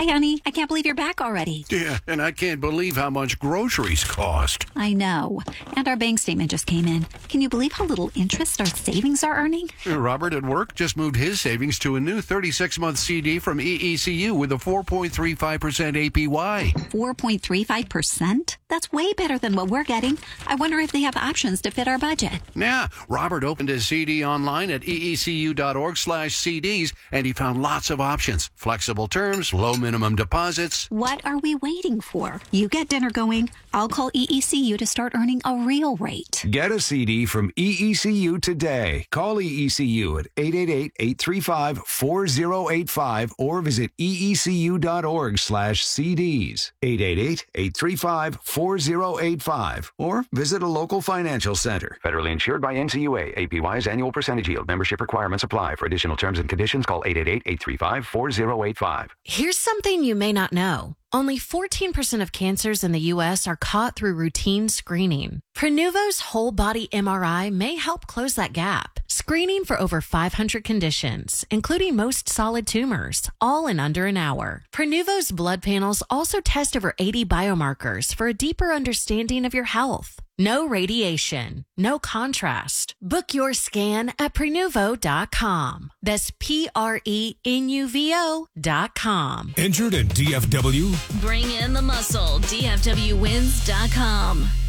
Hi, honey. I can't believe you're back already. Yeah, and I can't believe how much groceries cost. I know. And our bank statement just came in. Can you believe how little interest our savings are earning? Robert at work just moved his savings to a new 36-month CD from EECU with a 4.35% APY. 4.35%? That's way better than what we're getting. I wonder if they have options to fit our budget. Yeah, Robert opened his CD online at eecu.org/CDs, and he found lots of options. Flexible terms, low minimum deposits. What are we waiting for? You get dinner going. I'll call EECU to start earning a real rate. Get a CD from EECU today. Call EECU at 888-835-4085 or visit eecu.org/CDs. 888-835-4085 or visit a local financial center. Federally insured by NCUA. APY's annual percentage yield. Membership requirements apply. For additional terms and conditions, call 888-835-4085. Here's something you may not know. Only 14% of cancers in the U.S. are caught through routine screening. Prenuvo's whole body MRI may help close that gap. Screening for over 500 conditions, including most solid tumors, all in under an hour. Prenuvo's blood panels also test over 80 biomarkers for a deeper understanding of your health. No radiation, no contrast. Book your scan at Prenuvo.com. That's Prenuvo.com. Injured in DFW? Bring in the muscle. DFWwins.com.